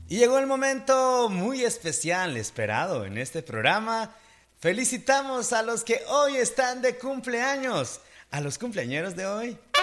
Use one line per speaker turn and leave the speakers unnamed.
Y llegó el momento muy especial, esperado en este programa. Felicitamos a los que hoy están de cumpleaños, a los cumpleañeros de hoy.